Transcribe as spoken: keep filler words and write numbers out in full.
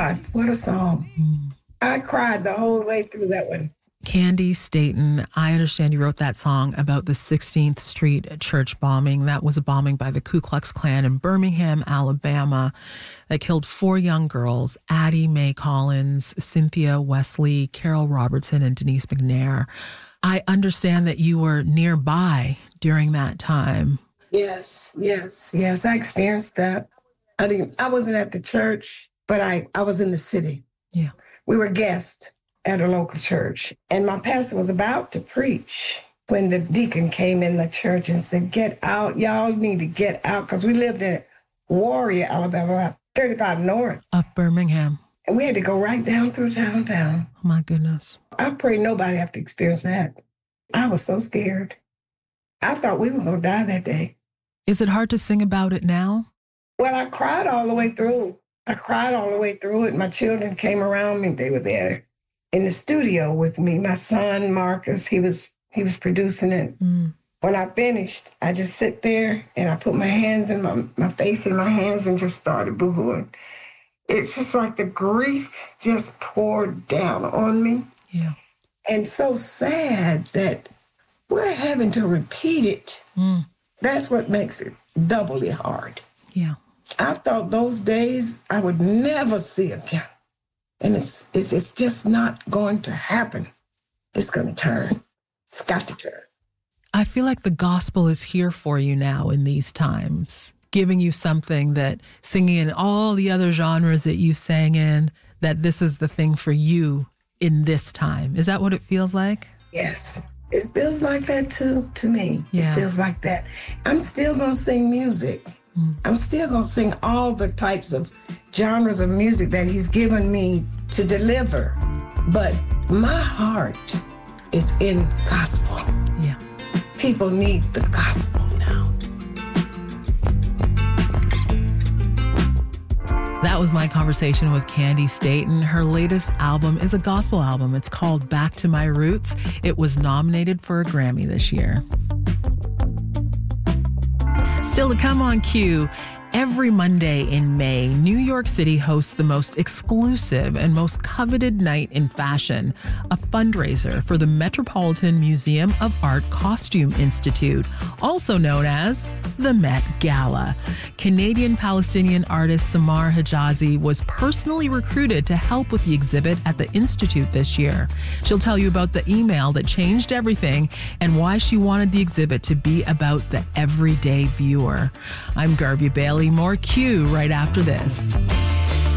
God, what a song. Mm. I cried the whole way through that one. Candi Staton, I understand you wrote that song about the sixteenth Street church bombing. That was a bombing by the Ku Klux Klan in Birmingham, Alabama, that killed four young girls, Addie Mae Collins, Cynthia Wesley, Carol Robertson, and Denise McNair. I understand that you were nearby during that time. Yes, yes, yes. I experienced that. I didn't. I wasn't at the church, but I, I was in the city. Yeah. We were guests at a local church, and my pastor was about to preach when the deacon came in the church and said, "Get out, y'all need to get out," because we lived in Warrior, Alabama, about thirty-five north of Birmingham, and we had to go right down through downtown. Oh my goodness! I pray nobody have to experience that. I was so scared. I thought we were going to die that day. Is it hard to sing about it now? Well, I cried all the way through. I cried all the way through it. My children came around me. They were there in the studio with me. My son, Marcus, he was he was producing it. Mm. When I finished, I just sit there and I put my hands in my, my face in my hands and just started boohooing. It's just like the grief just poured down on me. Yeah. And so sad that we're having to repeat it. Mm. That's what makes it doubly hard. Yeah. I thought those days I would never see again. And it's it's it's just not going to happen. It's going to turn. It's got to turn. I feel like the gospel is here for you now in these times, giving you something that singing in all the other genres that you sang in, that this is the thing for you in this time. Is that what it feels like? Yes. It feels like that too, to me. Yeah. It feels like that. I'm still going to sing music. Mm. I'm still going to sing all the types of genres of music that he's given me to deliver. But my heart is in gospel. Yeah. People need the gospel now. That was my conversation with Candi Staton. Her latest album is a gospel album. It's called Back to My Roots. It was nominated for a Grammy this year. Still to come on Q, every Monday in May, New York City hosts the most exclusive and most coveted night in fashion, a fundraiser for the Metropolitan Museum of Art Costume Institute, also known as the Met Gala. Canadian-Palestinian artist Samar Hijazi was personally recruited to help with the exhibit at the Institute this year. She'll tell you about the email that changed everything and why she wanted the exhibit to be about the everyday viewer. I'm Garvey Bailey. More Q right after this.